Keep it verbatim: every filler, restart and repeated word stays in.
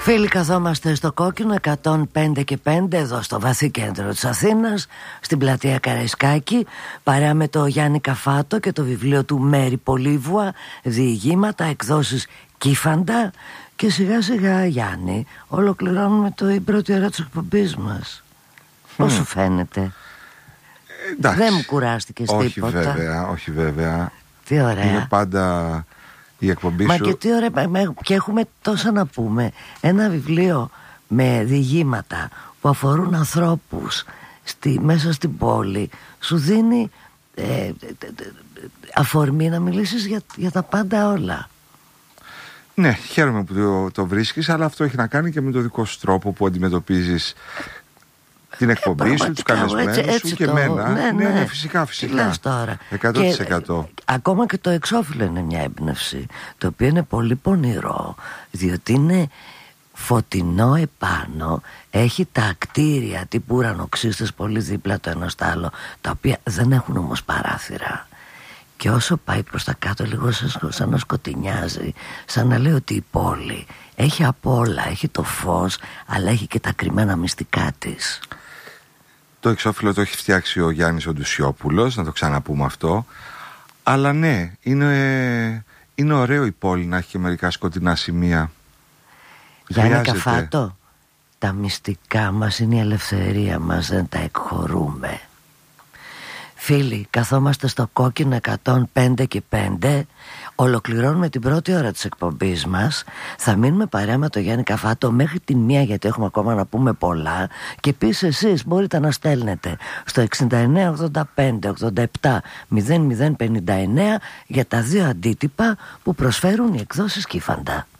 Φίλοι, καθόμαστε στο Κόκκινο εκατόν πέντε και πέντε εδώ στο βαθύ κέντρο της Αθήνας, στην πλατεία Καραϊσκάκη, παρέα με το Γιάννη Καφάτο και το βιβλίο του Μέρη Πολύβουα, διηγήματα, εκδόσεις Κύφαντα. Και σιγά σιγά, Γιάννη, ολοκληρώνουμε το, η πρώτη ώρα της εκπομπής μας. Mm. Πώς σου φαίνεται? Εντάξει. Δεν μου κουράστηκες όχι τίποτα? Όχι βέβαια, όχι βέβαια. Τι ωραία. Είναι πάντα η εκπομπή Μα σου. και τι ωραία, και έχουμε τόσα να πούμε. Ένα βιβλίο με διηγήματα που αφορούν ανθρώπους στη, μέσα στην πόλη σου δίνει ε, αφορμή να μιλήσεις για, για τα πάντα όλα. Ναι, χαίρομαι που το, το βρίσκεις, αλλά αυτό έχει να κάνει και με το δικό σου τρόπο που αντιμετωπίζεις την εκπομπή σου, τους καλεσμένους έτσι, έτσι σου και το, εμένα. Ναι, ναι, ναι, φυσικά, φυσικά. Τι λες τώρα? εκατό τοις εκατό. Και, ακόμα και το εξώφυλλο είναι μια έμπνευση, το οποίο είναι πολύ πονηρό, διότι είναι φωτεινό επάνω, έχει τα ακτήρια τύπου ουρανοξύστες πολύ δίπλα το ένα στο άλλο, τα οποία δεν έχουν όμως παράθυρα. Και όσο πάει προς τα κάτω λίγο σαν να σκοτεινιάζει, σαν να λέει ότι η πόλη έχει απ' όλα, έχει το φως, αλλά έχει και τα κρυμμένα μυστικά της. Το εξώφυλλο το έχει φτιάξει ο Γιάννης ο Ντουσιόπουλος, να το ξαναπούμε αυτό. Αλλά ναι, είναι, είναι ωραίο η πόλη να έχει και μερικά σκοτεινά σημεία. Γιάννη Καφάτο, τα μυστικά μας είναι η ελευθερία μας, δεν τα εκχωρούμε. Φίλοι, καθόμαστε στο Κόκκινο εκατόν πέντε και πέντε. Ολοκληρώνουμε την πρώτη ώρα της εκπομπής μας. Θα μείνουμε παρέα με το Γιάννη Καφάτο μέχρι την μία, γιατί έχουμε ακόμα να πούμε πολλά. Και επίσης εσείς μπορείτε να στέλνετε στο εξήντα εννέα ογδόντα πέντε ογδόντα επτά μηδέν μηδέν πενήντα εννέα για τα δύο αντίτυπα που προσφέρουν οι εκδόσεις Κύφαντα.